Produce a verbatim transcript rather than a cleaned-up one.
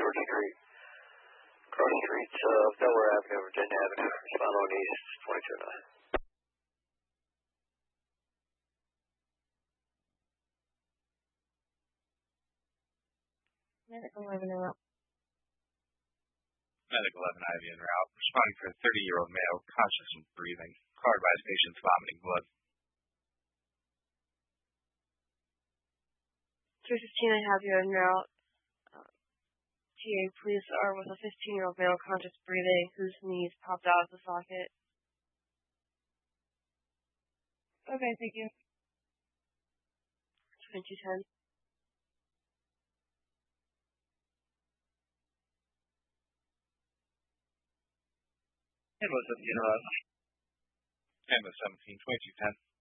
George Street. Cross streets of Delaware Avenue, Virginia Avenue. Respond on East, twenty-two nine. Medic eleven en route. Medic eleven I V en route. Responding for a thirty-year-old male, conscious and breathing. Car advised patients vomiting blood. three fifteen, I have you en route. Uh, T A, police are with a fifteen-year-old male, conscious breathing, whose knees popped out of the socket. Okay, thank you. twenty-two ten. Ambulance seventeen, arrive. Ambulance seventeen, twenty-two ten.